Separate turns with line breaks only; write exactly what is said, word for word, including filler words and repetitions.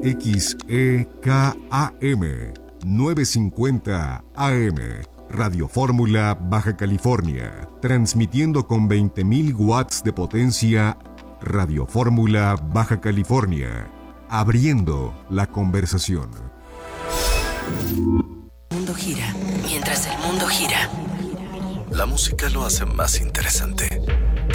X E K A M novecientos cincuenta A M, Radio Fórmula, Baja California, transmitiendo con veinte mil watts de potencia. Radio Fórmula, Baja California, abriendo la conversación.
El mundo gira, mientras el mundo gira.
La música lo hace más interesante.